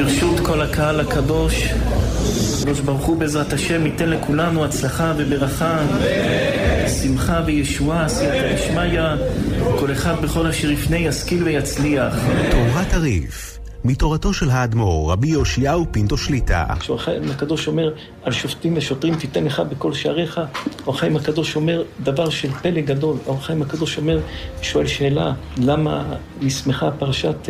ברשות כל הקהל הקדוש, הקדוש ברוך הוא בעזרת השם ייתן לכולנו הצלחה וברכה, שמחה וישועה, סייעתא דשמיא, כל אחד בכל אשר יפנה ישכיל ויצליח. תורת הריף, מתורתו של האדמו"ר רבי יאשיהו פינטו שליטא. אור החיים הקדוש אומר על שופטים ושוטרים תיתן לך בכל שעריך. אור החיים הקדוש אומר דבר של פלא גדול. אור החיים הקדוש אומר, שואל שאלה, למה נסמכה פרשת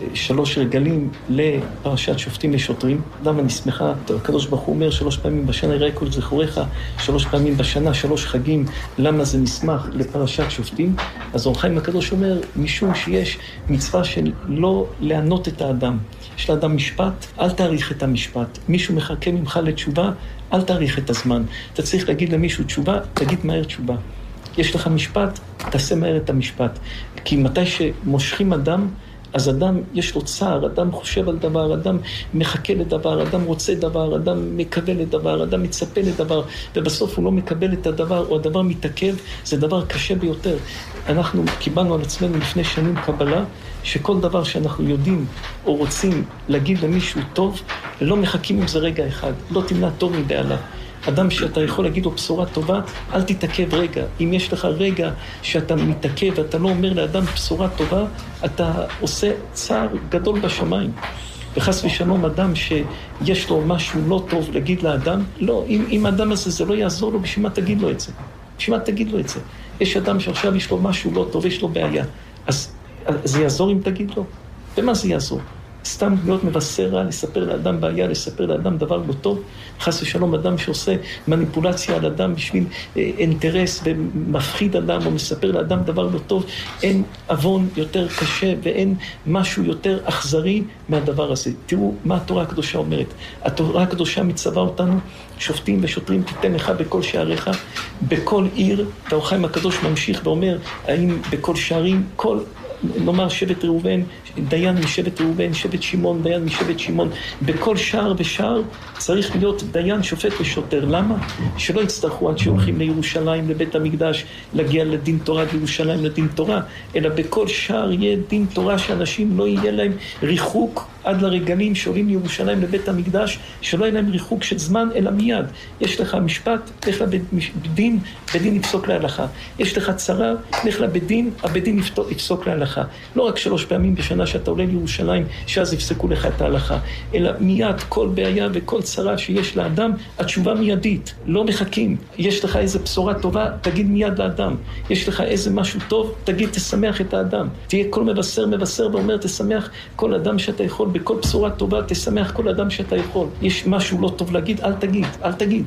3 רגלים לפרשת שופטים ושוטרים? למה נסמכה? הקדוש ברוך הוא אומר 3 פעמים בשנה יראה כל זכוריך, 3 פעמים בשנה, 3 חגים. למה זה נסמך לפרשת שופטים? אז אור החיים הקדוש אומר, משום שיש מצווה של לא לענות את האדם. יש לאדם משפט, אל תאריך את המשפט. מישהו מחכה ממך לתשובה, אל תאריך את הזמן. אתה צריך להגיד למישהו תשובה, תגיד מהר תשובה. יש לך משפט, תעשה מהר את המשפט. כי מתי שמושכים אדם, אז אדם יש לו צער, אדם חושב על דבר, אדם מחכה לדבר, אדם רוצה דבר, אדם מקבל לדבר, אדם מצפה לדבר, ובסוף הוא לא מקבל את הדבר, או הדבר מתעכב, זה דבר קשה ביותר. אנחנו קיבלנו על עצמנו לפני שנים קבלה, שכל דבר שאנחנו יודעים או רוצים להגיד למישהו טוב, לא מחכים עם זה רגע אחד, לא תמנע טוב מבעלה. אדם שאתה יכול להגיד לו בשורה טובה, אל תתעכב רגע. אם יש לך רגע שאתה מתעכב ואתה לא אומר לאדם בשורה טובה, אתה עושה צער גדול בשמיים. וחס ושלום אדם שיש לו משהו לא טוב להגיד לאדם, לא, אם האדם הזה זה לא יעזור לו, בשביל מה תגיד לו את זה? בשביל מה תגיד לו את זה? יש אדם שעכשיו יש לו משהו לא טוב, יש לו בעיה. אז זה יעזור אם תגיד לו? ומה זה יעזור? סתם להיות מבשר רע, לספר לאדם בעיה, לספר לאדם דבר לא טוב. חס ושלום אדם שעושה מניפולציה על אדם בשביל אינטרס ומפחיד אדם או מספר לאדם דבר לא טוב, אין אבון יותר קשה ואין משהו יותר אכזרי מהדבר הזה. תראו מה התורה הקדושה אומרת. התורה הקדושה מצווה אותנו, שופטים ושוטרים תיתן לך בכל שעריך, בכל עיר. ואור החיים הקדוש ממשיך ואומר, האם בכל שערים, כל נאמר שבט ראובן, דיין משבט ראובן, שבט שמעון, דיין משבט שמעון. בכל שער ושער צריך להיות דיין, שופט ושוטר. למה? שלא יצטרכו עד שהולכים לירושלים, לבית המקדש, להגיע לדין תורה בירושלים, לדין תורה, אלא בכל שער יהיה דין תורה שאנשים לא יהיה להם ריחוק עד לרגלים שעולים לירושלים לבית המקדש, שלא יהיה להם ריחוק של זמן, אלא מיד. יש לך משפט, לך לבדין, בדין יפסוק להלכה. יש לך צרה, לך לבדין, הבדין יפסוק להלכה. לא רק 3 פעמים בשנה שאתה עולה לירושלים, שאז יפסקו לך את ההלכה, אלא מיד כל בעיה וכל צרה שיש לאדם, התשובה מיידית, לא מחכים. יש לך איזה בשורה טובה, תגיד מיד לאדם. יש לך איזה משהו טוב, תגיד, תשמח את האדם. תהיה כל מבשר ואומר, תשמח כל אדם שאתה יכול, בכל בשורה טובה, תשמח כל אדם שאתה יכול. יש משהו לא טוב להגיד, אל תגיד.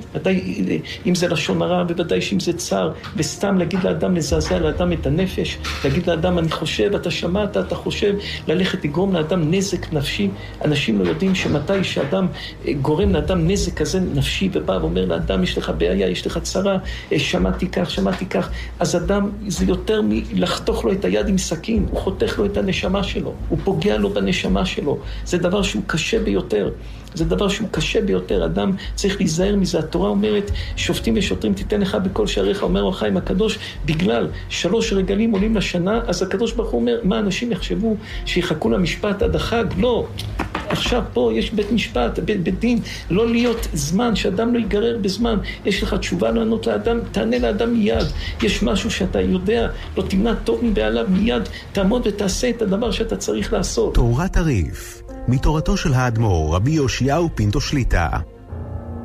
אם זה לשון הרע, בוודאי שאם זה צער, וסתם להגיד לאדם, לזעזע לאדם את הנפש, להגיד לאדם, אני חושב, אתה שמעת, אתה חושב, ללכת לגרום לאדם נזק נפשי. אנשים לא יודעים שמתי שאדם גורם לאדם נזק כזה נפשי, ובא ואומר לאדם, יש לך בעיה, יש לך צרה, שמעתי כך, אז אדם זה יותר מלחתוך לו את היד עם סכין, הוא חותך לו את הנשמה שלו, הוא פוגע לו בנשמה שלו. זה דבר שהוא קשה ביותר. אדם צריך להיזהר מזה. התורה אומרת, שופטים ושוטרים תיתן לך בכל שעריך, אומר אור החיים הקדוש, בגלל 3 רגלים עולים לשנה, אז הקדוש ברוך הוא אומר, מה אנשים יחשבו שיחכו למשפט עד החג? לא. עכשיו פה יש בית משפט, בית דין, לא להיות זמן, שאדם לא ייגרר בזמן. יש לך תשובה לענות לאדם, תענה לאדם מיד. יש משהו שאתה יודע, לא תמנע טוב מבעליו מיד, תעמוד ותעשה את הדבר שאתה צריך לעשות. תורת הריף, מתורתו של האדמו"ר רבי יאשיהו פינטו שליטא.